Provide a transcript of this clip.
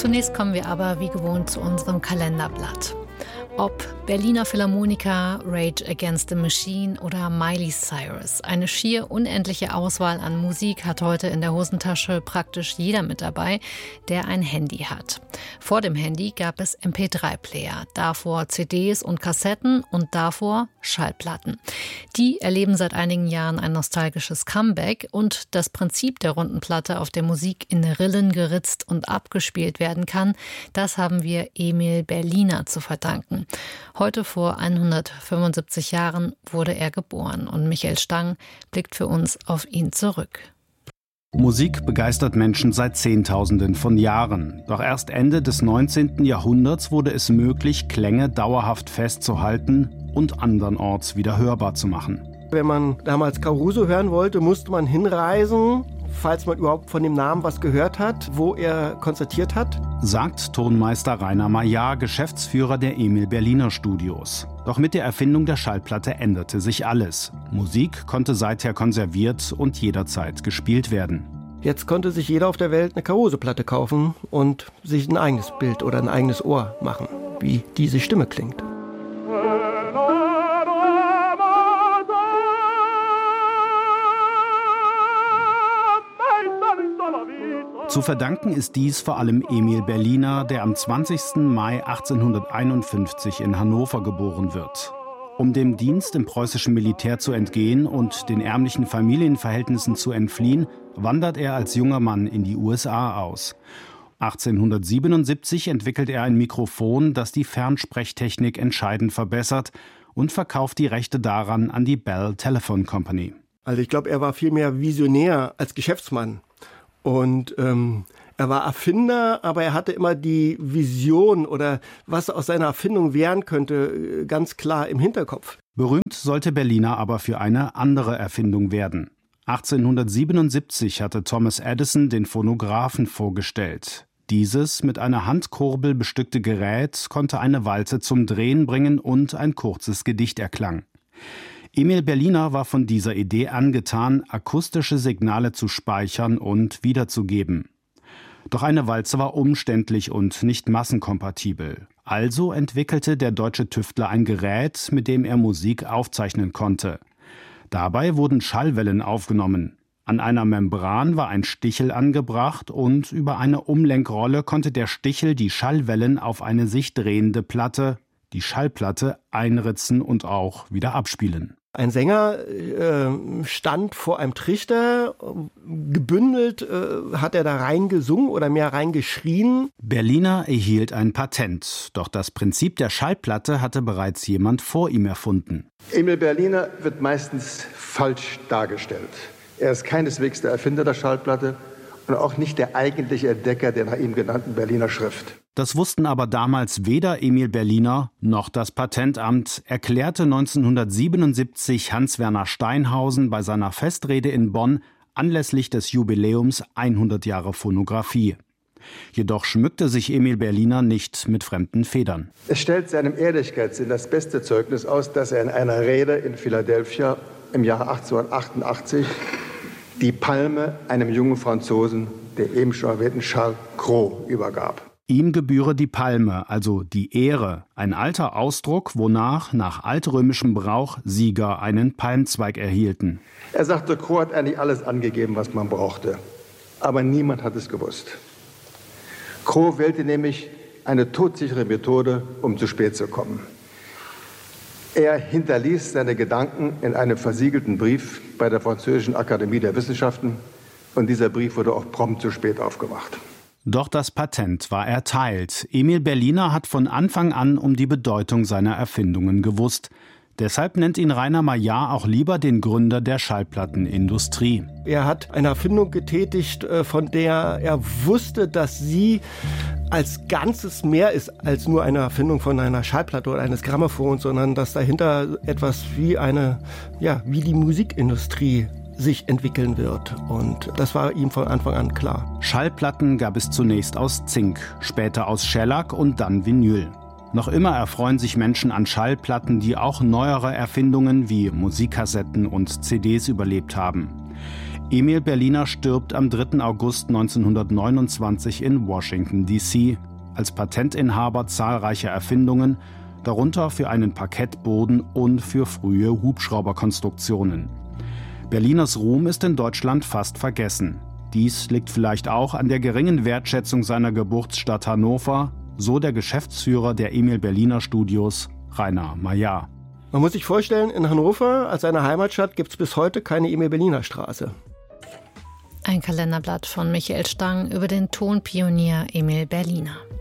Zunächst kommen wir aber wie gewohnt zu unserem Kalenderblatt. Ob Berliner Philharmoniker, Rage Against the Machine oder Miley Cyrus. Eine schier unendliche Auswahl an Musik hat heute in der Hosentasche praktisch jeder mit dabei, der ein Handy hat. Vor dem Handy gab es MP3-Player, davor CDs und Kassetten und davor Schallplatten. Die erleben seit einigen Jahren ein nostalgisches Comeback und das Prinzip der runden Platte, auf der Musik in Rillen geritzt und abgespielt werden kann, das haben wir Emil Berliner zu verdanken. Heute vor 175 Jahren wurde er geboren und Michael Stang blickt für uns auf ihn zurück. Musik begeistert Menschen seit Zehntausenden von Jahren. Doch erst Ende des 19. Jahrhunderts wurde es möglich, Klänge dauerhaft festzuhalten und andernorts wieder hörbar zu machen. Wenn man damals Caruso hören wollte, musste man hinreisen, falls man überhaupt von dem Namen was gehört hat, wo er konzertiert hat. Sagt Tonmeister Rainer Maillard, Geschäftsführer der Emil Berliner Studios. Doch mit der Erfindung der Schallplatte änderte sich alles. Musik konnte seither konserviert und jederzeit gespielt werden. Jetzt konnte sich jeder auf der Welt eine Caruso-Platte kaufen und sich ein eigenes Bild oder ein eigenes Ohr machen, wie diese Stimme klingt. Zu verdanken ist dies vor allem Emil Berliner, der am 20. Mai 1851 in Hannover geboren wird. Um dem Dienst im preußischen Militär zu entgehen und den ärmlichen Familienverhältnissen zu entfliehen, wandert er als junger Mann in die USA aus. 1877 entwickelt er ein Mikrofon, das die Fernsprechtechnik entscheidend verbessert, und verkauft die Rechte daran an die Bell Telephone Company. Also ich glaube, er war viel mehr Visionär als Geschäftsmann. Und er war Erfinder, aber er hatte immer die Vision oder was aus seiner Erfindung werden könnte, ganz klar im Hinterkopf. Berühmt sollte Berliner aber für eine andere Erfindung werden. 1877 hatte Thomas Edison den Phonographen vorgestellt. Dieses mit einer Handkurbel bestückte Gerät konnte eine Walze zum Drehen bringen und ein kurzes Gedicht erklang. Emil Berliner war von dieser Idee angetan, akustische Signale zu speichern und wiederzugeben. Doch eine Walze war umständlich und nicht massenkompatibel. Also entwickelte der deutsche Tüftler ein Gerät, mit dem er Musik aufzeichnen konnte. Dabei wurden Schallwellen aufgenommen. An einer Membran war ein Stichel angebracht und über eine Umlenkrolle konnte der Stichel die Schallwellen auf eine sich drehende Platte, die Schallplatte, einritzen und auch wieder abspielen. Ein Sänger stand vor einem Trichter, gebündelt hat er da reingesungen oder mehr reingeschrien. Berliner erhielt ein Patent, doch das Prinzip der Schallplatte hatte bereits jemand vor ihm erfunden. Emil Berliner wird meistens falsch dargestellt. Er ist keineswegs der Erfinder der Schallplatte und auch nicht der eigentliche Entdecker der nach ihm genannten Berliner Schrift. Das wussten aber damals weder Emil Berliner noch das Patentamt, erklärte 1977 Hans-Werner Steinhausen bei seiner Festrede in Bonn anlässlich des Jubiläums 100 Jahre Phonographie. Jedoch schmückte sich Emil Berliner nicht mit fremden Federn. Es stellt seinem Ehrlichkeitssinn das beste Zeugnis aus, dass er in einer Rede in Philadelphia im Jahre 1888 die Palme einem jungen Franzosen, der eben schon erwähnten Charles Cros, übergab. Ihm gebühre die Palme, also die Ehre, ein alter Ausdruck, wonach nach altrömischem Brauch Sieger einen Palmzweig erhielten. Er sagte, Cros hat eigentlich alles angegeben, was man brauchte. Aber niemand hat es gewusst. Cros wählte nämlich eine todsichere Methode, um zu spät zu kommen. Er hinterließ seine Gedanken in einem versiegelten Brief bei der Französischen Akademie der Wissenschaften und dieser Brief wurde auch prompt zu spät aufgemacht. Doch das Patent war erteilt. Emil Berliner hat von Anfang an um die Bedeutung seiner Erfindungen gewusst. Deshalb nennt ihn Rainer Maillard auch lieber den Gründer der Schallplattenindustrie. Er hat eine Erfindung getätigt, von der er wusste, dass sie als Ganzes mehr ist als nur eine Erfindung von einer Schallplatte oder eines Grammophons, sondern dass dahinter etwas wie wie die Musikindustrie sich entwickeln wird. Und das war ihm von Anfang an klar. Schallplatten gab es zunächst aus Zink, später aus Schellack und dann Vinyl. Noch immer erfreuen sich Menschen an Schallplatten, die auch neuere Erfindungen wie Musikkassetten und CDs überlebt haben. Emil Berliner stirbt am 3. August 1929 in Washington, D.C. als Patentinhaber zahlreicher Erfindungen, darunter für einen Parkettboden und für frühe Hubschrauberkonstruktionen. Berliners Ruhm ist in Deutschland fast vergessen. Dies liegt vielleicht auch an der geringen Wertschätzung seiner Geburtsstadt Hannover, so der Geschäftsführer der Emil Berliner Studios, Rainer Maillard. Man muss sich vorstellen, in Hannover als seiner Heimatstadt gibt es bis heute keine Emil Berliner Straße. Ein Kalenderblatt von Michael Stang über den Tonpionier Emil Berliner.